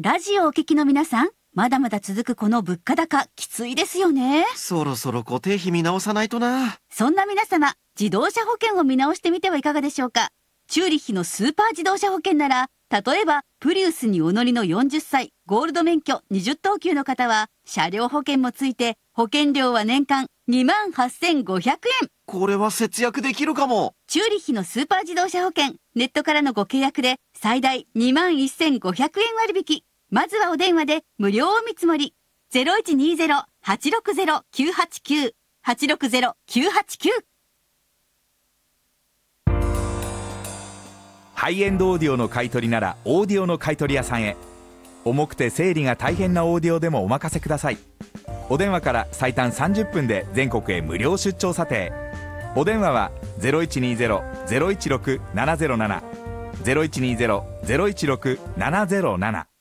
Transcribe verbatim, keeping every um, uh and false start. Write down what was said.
ラジオをお聞きの皆さん、まだまだ続くこの物価高、きついですよね。 そろそろ固定費見直さないとな。 そんな皆様、自動車保険を見直してみてはいかがでしょうか。チューリッヒのスーパー自動車保険なら、例えばプリウスにお乗りのよんじゅっさい、ゴールド免許にじゅっとうきゅうの方は車両保険もついて保険料は年間にまんはっせんごひゃくえん。 これは節約できるかも。 チューリッヒのスーパー自動車保険、ネットからのご契約で最大にまんせんごひゃくえん割引。まずはお電話で無料お見積もり。 ゼロいちにーゼロ はちろくゼロ きゅうはちきゅう はちろくゼロ きゅうはちきゅう。 ハイエンドオーディオの買い取りならオーディオの買い取り屋さんへ。重くて整理が大変なオーディオでもお任せください。お電話から最短さんじゅっぷんで全国へ無料出張査定。お電話は ゼロいちにーゼロ ゼロいちろく ななゼロなな ゼロいちにーゼロ ゼロいちろく ななゼロなな。